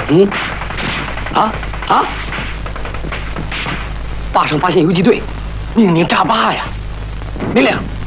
坝上发现游击队，命令炸坝呀！明亮。